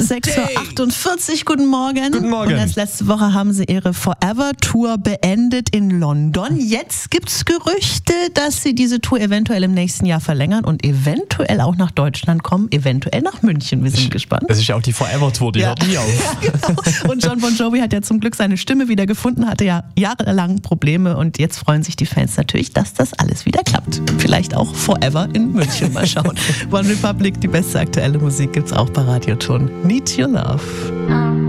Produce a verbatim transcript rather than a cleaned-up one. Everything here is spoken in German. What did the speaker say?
sechs Uhr achtundvierzig, guten Morgen. Guten Morgen. Und erst letzte Woche haben sie ihre Forever-Tour beendet in London. Jetzt gibt's Gerüchte, dass sie diese Tour eventuell im nächsten Jahr verlängern und eventuell auch nach Deutschland kommen, eventuell nach München. Wir sind gespannt. Das ist ja auch die Forever-Tour, die Ja. hört nie auf. Ja, genau. Und John Bon Jovi hat ja zum Glück seine Stimme wieder gefunden, hatte ja jahrelang Probleme und jetzt freuen sich die Fans natürlich, dass das alles wieder klappt. Vielleicht auch Forever in München. Mal schauen. One Republic, die beste aktuelle Musik gibt's auch bei Radioton. Need Your Love.